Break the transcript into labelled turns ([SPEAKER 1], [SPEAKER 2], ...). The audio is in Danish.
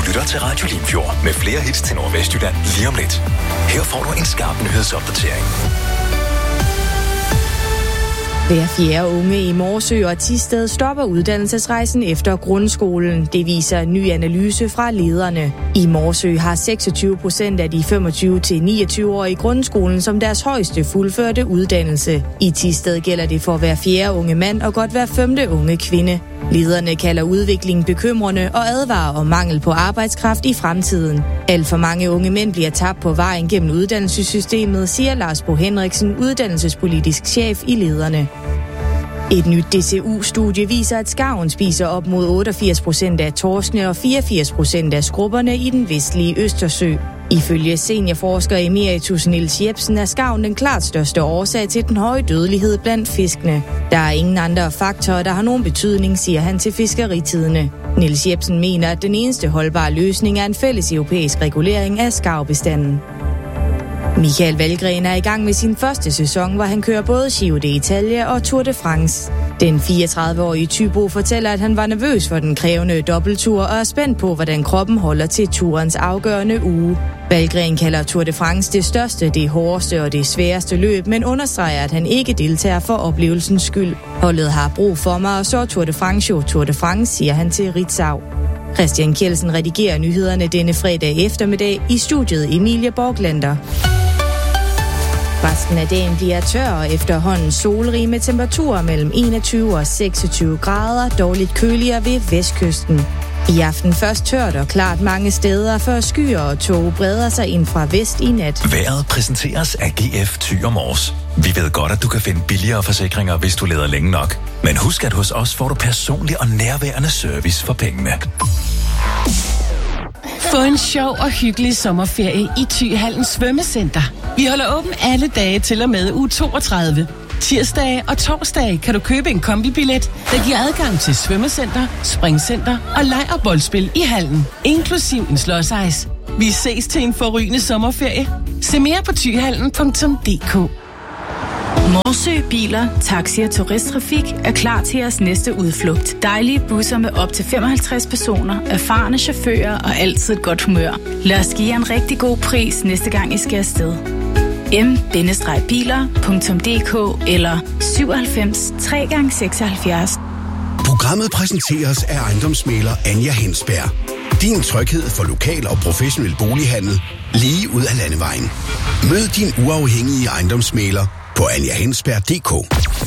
[SPEAKER 1] lytter til Radio Limfjord med flere hits til Nordvestjylland lige om lidt. Her får du en skarp nyhedsopdatering.
[SPEAKER 2] Hver fjerde unge i Morsø og Thisted stopper uddannelsesrejsen efter grundskolen. Det viser en ny analyse fra lederne. I Morsø har 26% af de 25-29-årige i grundskolen som deres højeste fuldførte uddannelse. I Thisted gælder det for hver fjerde unge mand og godt hver femte unge kvinde. Lederne kalder udviklingen bekymrende og advarer om mangel på arbejdskraft i fremtiden. Alt for mange unge mænd bliver tabt på vejen gennem uddannelsessystemet, siger Lars Bo Henriksen, uddannelsespolitisk chef i lederne. Et nyt DCU-studie viser, at skarven spiser op mod 88% af torskene og 84% af skrubberne i den vestlige Østersø. Ifølge seniorforsker emeritus Niels Jepsen er skarven den klart største årsag til den høje dødelighed blandt fiskene. Der er ingen andre faktorer, der har nogen betydning, siger han til Fiskeritidene. Niels Jepsen mener, at den eneste holdbare løsning er en fælles europæisk regulering af skarvbestanden. Michael Valgren er i gang med sin første sæson, hvor han kører både Giro d'Italia og Tour de France. Den 34-årige Thybo fortæller, at han var nervøs for den krævende dobbelttur og er spændt på, hvordan kroppen holder til turens afgørende uge. Valgren kalder Tour de France det største, det hårdeste og det sværeste løb, men understreger, at han ikke deltager for oplevelsens skyld. Holdet har brug for mig, og så Tour de France jo Tour de France, siger han til Ritzau. Christian Kjeldsen redigerer nyhederne denne fredag eftermiddag i studiet Emilie Borglander. Resten af dagen bliver tør og efterhånden solrig med temperaturer mellem 21 og 26 grader, dårligt køligere ved vestkysten. I aften først tørt og klart mange steder, før skyer og tåge breder sig ind fra vest i nat.
[SPEAKER 1] Vejret præsenteres af GF Thy & Mors. Vi ved godt, at du kan finde billigere forsikringer, hvis du leder længe nok. Men husk, at hos os får du personlig og nærværende service for pengene.
[SPEAKER 3] Få en sjov og hyggelig sommerferie i Thyhallen Svømmecenter. Vi holder åben alle dage til og med uge 32. Tirsdage og torsdage kan du købe en kombibillet, der giver adgang til svømmecenter, springcenter og leg- og boldspil i hallen, inklusiv en slåsejs. Vi ses til en forrygende sommerferie. Se mere på thyhallen.dk.
[SPEAKER 4] Morsø Biler, Taxi og Turisttrafik er klar til jeres næste udflugt. Dejlige busser med op til 55 personer, erfarne chauffører og altid et godt humør. Lad os give jer en rigtig god pris næste gang I skal afsted. m-biler.dk eller 97 3x76.
[SPEAKER 5] Programmet præsenteres af ejendomsmægler Anja Hensberg. Din tryghed for lokal og professionel bolighandel lige ud af landevejen. Mød din uafhængige ejendomsmægler på anjahensberg.dk.